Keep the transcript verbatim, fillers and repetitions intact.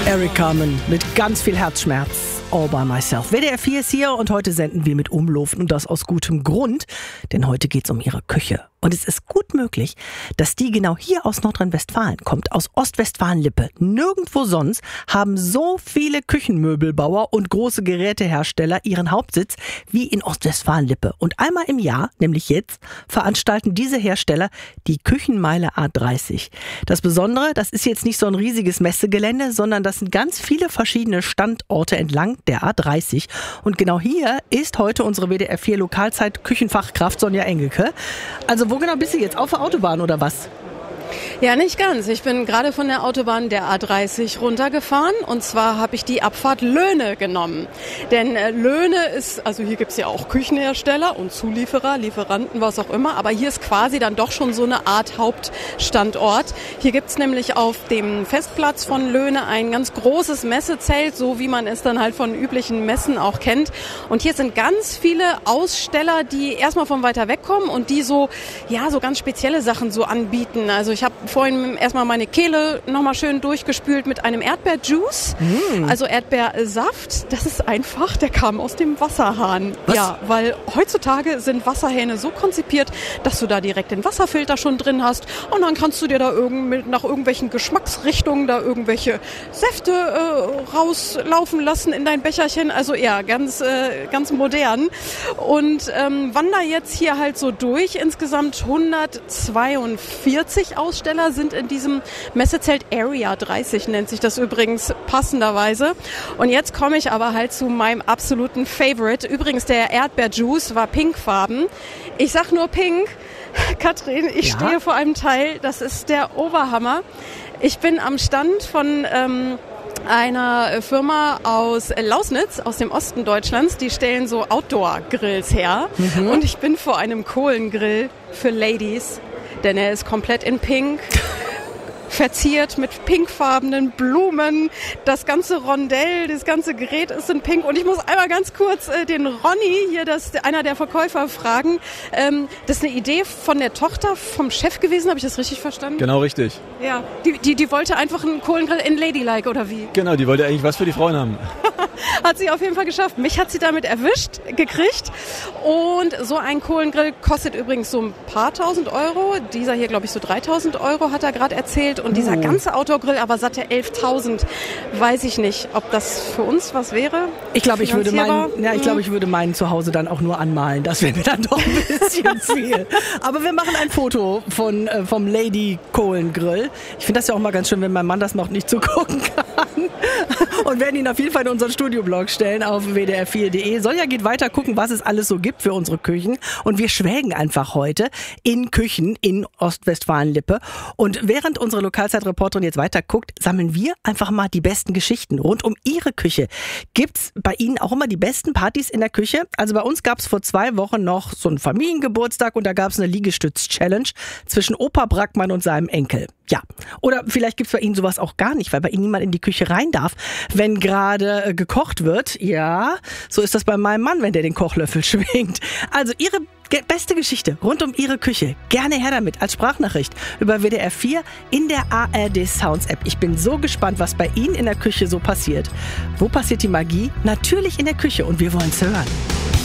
Eric Carmen mit ganz viel Herzschmerz. All by myself. W D R vier ist hier und heute senden wir mit Umluft und das aus gutem Grund, denn heute geht's um ihre Küche. Und es ist gut möglich, dass die genau hier aus Nordrhein-Westfalen kommt, aus Ostwestfalen-Lippe. Nirgendwo sonst haben so viele Küchenmöbelbauer und große Gerätehersteller ihren Hauptsitz wie in Ostwestfalen-Lippe. Und einmal im Jahr, nämlich jetzt, veranstalten diese Hersteller die Küchenmeile A dreißig. Das Besondere, das ist jetzt nicht so ein riesiges Messegelände, sondern das sind ganz viele verschiedene Standorte entlang der A dreißig. Und genau hier ist heute unsere W D R vier Lokalzeit Küchenfachkraft Sonja Engelke. Also wo genau bist du jetzt? Auf der Autobahn oder was? Ja, nicht ganz. Ich bin gerade von der Autobahn der A dreißig runtergefahren und zwar habe ich die Abfahrt Löhne genommen. Denn äh, Löhne ist, also hier gibt's ja auch Küchenhersteller und Zulieferer, Lieferanten, was auch immer, aber hier ist quasi dann doch schon so eine Art Hauptstandort. Hier gibt's nämlich auf dem Festplatz von Löhne ein ganz großes Messezelt, so wie man es dann halt von üblichen Messen auch kennt. Und hier sind ganz viele Aussteller, die erstmal von weiter weg kommen und die so, ja, so ganz spezielle Sachen so anbieten. Also ich habe vorhin erstmal meine Kehle nochmal schön durchgespült mit einem Erdbeerjuice, mm. also Erdbeersaft. Das ist einfach, der kam aus dem Wasserhahn. Was? Ja, weil heutzutage sind Wasserhähne so konzipiert, dass du da direkt den Wasserfilter schon drin hast und dann kannst du dir da irgend, nach irgendwelchen Geschmacksrichtungen da irgendwelche Säfte äh, rauslaufen lassen in dein Becherchen. Also ja, ganz, äh, ganz modern. Und ähm, wander jetzt hier halt so durch. Insgesamt hundertzweiundvierzig Aussteller sind in diesem Messezelt. Area dreißig nennt sich das übrigens passenderweise. Und jetzt komme ich aber halt zu meinem absoluten Favorite. Übrigens, der Erdbeerjuice war pinkfarben. Ich sag nur pink. Katrin, ich ja? stehe vor einem Teil, das ist der Oberhammer. Ich bin am Stand von ähm, einer Firma aus Lausnitz, aus dem Osten Deutschlands. Die stellen so Outdoor-Grills her. Mhm. Und ich bin vor einem Kohlengrill für Ladies. Denn er ist komplett in Pink, verziert mit pinkfarbenen Blumen. Das ganze Rondell, das ganze Gerät ist in Pink. Und ich muss einmal ganz kurz äh, den Ronny, hier das, einer der Verkäufer, fragen. Ähm, das ist eine Idee von der Tochter vom Chef gewesen, habe ich das richtig verstanden? Genau, richtig. Ja, die, die, die wollte einfach einen Kohlengrill in Ladylike, oder wie? Genau, die wollte eigentlich was für die Frauen haben. Hat sie auf jeden Fall geschafft. Mich hat sie damit erwischt, gekriegt. Und so ein Kohlengrill kostet übrigens so ein paar tausend Euro. Dieser hier, glaube ich, so dreitausend Euro, hat er gerade erzählt. Und dieser ganze Outdoor-Grill, aber satte elftausend, weiß ich nicht, ob das für uns was wäre. Ich glaube, ich würde meinen, ja, ich glaube, ich würde meinen zu Hause dann auch nur anmalen. Das wäre mir dann doch ein bisschen viel. Aber wir machen ein Foto von äh, vom Lady Kohlengrill. Ich finde das ja auch mal ganz schön, wenn mein Mann das noch nicht zugucken kann. Und werden ihn auf jeden Fall in unseren Studioblog stellen auf w d r vier punkt d e. Sonja geht weiter gucken, was es alles so gibt für unsere Küchen. Und wir schwelgen einfach heute in Küchen in Ostwestfalen-Lippe. Und während unsere Lokalzeitreporterin jetzt weiter guckt, sammeln wir einfach mal die besten Geschichten rund um ihre Küche. Gibt's bei Ihnen auch immer die besten Partys in der Küche? Also bei uns gab es vor zwei Wochen noch so einen Familiengeburtstag und da gab es eine Liegestütz-Challenge zwischen Opa Brackmann und seinem Enkel. Ja, oder vielleicht gibt's bei Ihnen sowas auch gar nicht, weil bei Ihnen niemand in die Küche rein darf, wenn gerade äh, gekocht wird. Ja, so ist das bei meinem Mann, wenn der den Kochlöffel schwingt. Also Ihre ge- beste Geschichte rund um Ihre Küche, gerne her damit als Sprachnachricht über W D R vier in der A R D Sounds App. Ich bin so gespannt, was bei Ihnen in der Küche so passiert. Wo passiert die Magie? Natürlich in der Küche und wir wollen's hören.